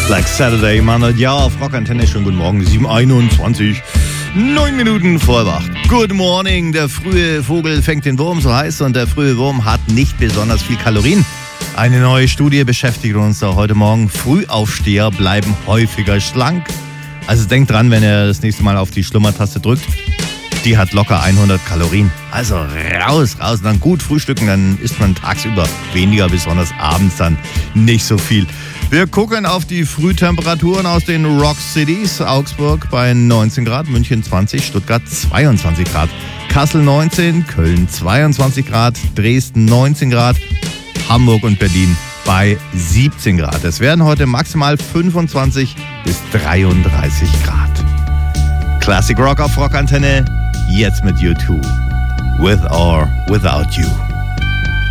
Like Saturday, Mann. Ja, auf Rockantenne, schönen guten Morgen, 7:21, 9 Minuten vor 8. Good morning, der frühe Vogel fängt den Wurm, so heißt, und der frühe Wurm hat nicht besonders viel Kalorien. Eine neue Studie beschäftigt uns da heute Morgen. Frühaufsteher bleiben häufiger schlank. Also denkt dran, wenn ihr das nächste Mal auf die Schlummertaste drückt, die hat locker 100 Kalorien. Also raus, und dann gut frühstücken, dann isst man tagsüber weniger, besonders abends dann nicht so viel. Wir gucken auf die Frühtemperaturen aus den Rock Cities. Augsburg bei 19 Grad, München 20, Stuttgart 22 Grad, Kassel 19, Köln 22 Grad, Dresden 19 Grad, Hamburg und Berlin bei 17 Grad. Es werden heute maximal 25 bis 33 Grad. Classic Rock auf Rockantenne, jetzt mit U2. With or Without You.